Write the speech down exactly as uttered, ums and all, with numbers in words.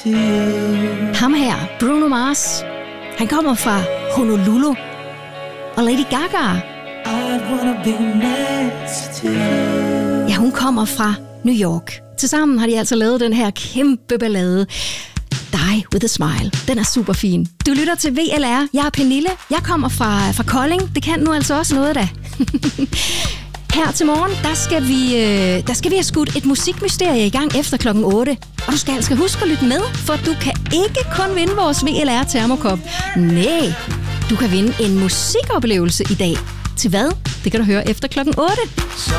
to you. Ham her, Bruno Mars, han kommer fra Honolulu. Og Lady Gaga, I'd wanna be next to you. ja, hun kommer fra New York. Tilsammen har de altså lavet den her kæmpe ballade, Die With A Smile. Den er super fin. Du lytter til V L R. Jeg er Pernille. Jeg kommer fra, fra Kolding. Det kan nu altså også noget da. Her til morgen, der skal, vi, øh, der skal vi have skudt et musikmysterie i gang efter klokken otte. Og du skal altså huske at lytte med, for du kan ikke kun vinde vores V L R termokop. Nej, du kan vinde en musikoplevelse i dag. Til hvad? Det kan du høre efter klokken otte.